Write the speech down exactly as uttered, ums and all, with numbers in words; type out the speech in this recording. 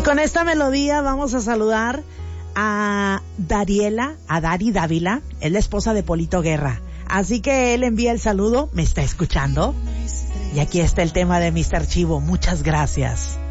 Y con esta melodía vamos a saludar a Dariela, a Dari Dávila, es la esposa de Polito Guerra. Así que él envía el saludo, me está escuchando. Y aquí está el tema de mister Chivo, muchas gracias.